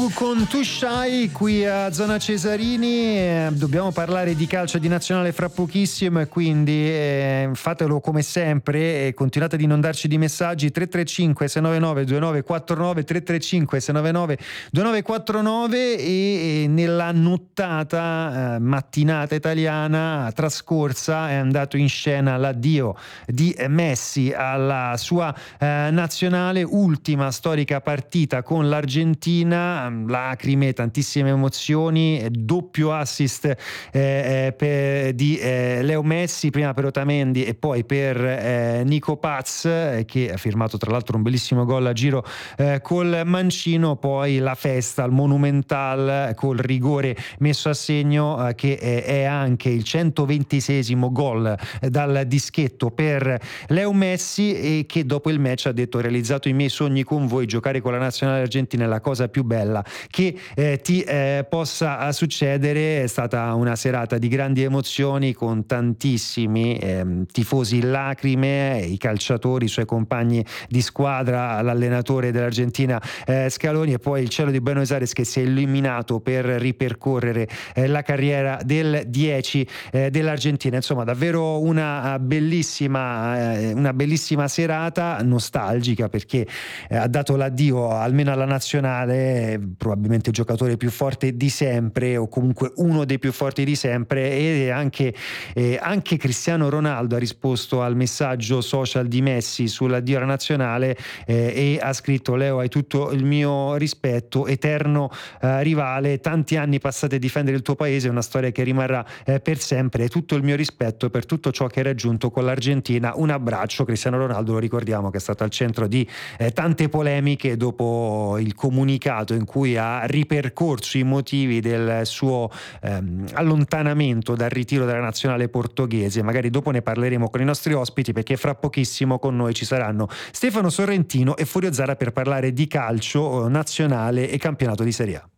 con Tu Shy qui a Zona Cesarini. Dobbiamo parlare di calcio di nazionale fra pochissimo e quindi fatelo come sempre e continuate di non darci di messaggi. 335 699 2949 335 699 2949 e nella nottata mattinata italiana trascorsa è andato in scena l'addio di Messi alla sua nazionale, ultima storica partita con l'Argentina, lacrime, tantissime emozioni, doppio assist di Leo Messi, prima per Otamendi e poi per Nico Paz, che ha firmato tra l'altro un bellissimo gol a giro col mancino, poi la festa al Monumental col rigore messo a segno che è anche il 126esimo gol dal dischetto per Leo Messi e che dopo il match ha detto: ho realizzato i miei sogni con voi, giocare con la nazionale argentina è la cosa più bella che ti possa succedere. È stata una serata di grandi emozioni con tantissimi tifosi in lacrime, i calciatori, i suoi compagni di squadra, l'allenatore dell'Argentina Scaloni e poi il cielo di Buenos Aires che si è illuminato per ripercorrere la carriera del 10 dell'Argentina. Insomma, davvero una bellissima serata, nostalgica perché ha dato l'addio almeno alla nazionale, probabilmente il giocatore più forte di sempre o comunque uno dei più forti di sempre, e anche Cristiano Ronaldo ha risposto al messaggio social di Messi sull'addio alla nazionale e ha scritto: Leo, hai tutto il mio rispetto, eterno rivale, tanti anni passati a difendere il tuo paese, una storia che rimarrà per sempre, e tutto il mio rispetto per tutto ciò che hai raggiunto con l'Argentina. Un abbraccio. Cristiano Ronaldo, lo ricordiamo, che è stato al centro di tante polemiche dopo il comunicato in cui ha ripercorso i motivi del suo allontanamento dal ritiro della nazionale portoghese. Magari dopo ne parleremo con i nostri ospiti, perché fra pochissimo con noi ci saranno Stefano Sorrentino e Furio Zara per parlare di calcio nazionale e campionato di Serie A.